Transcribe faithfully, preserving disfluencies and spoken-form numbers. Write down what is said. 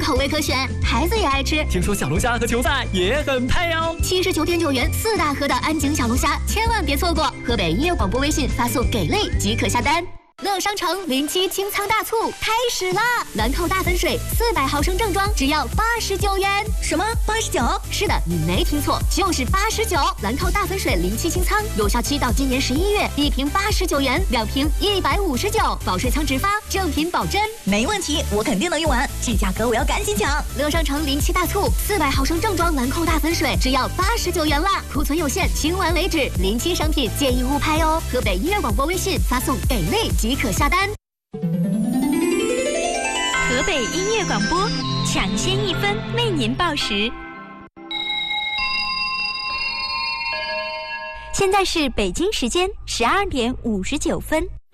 口味可选，孩子也爱吃。 听说小龙虾和球赛也很配哦， 七十九点九元四大盒的安井小龙虾，千万别错过！河北音乐广播微信发送“给力”即可下单。乐商城零七清仓大促开始啦！兰蔻大粉水四百毫升正装只要八十九元。 什么？八十九？ 是的，你没听错，就是八十九。兰蔻大粉水零七清仓有效期到今年十一月，一瓶八十九元，两瓶一百五十九，保税仓直发，正品保真。 没问题，我肯定能用完，这价格我要赶紧抢！ 乐商城零七大促，四百毫升正装兰蔻大粉水只要八十九元啦，库存有限，清完为止。零七商品建议勿拍哦。河北音乐广播微信发送“给力”即可下单。 河北音乐广播，抢先一分为您报时。现在是北京时间十二点五十九分。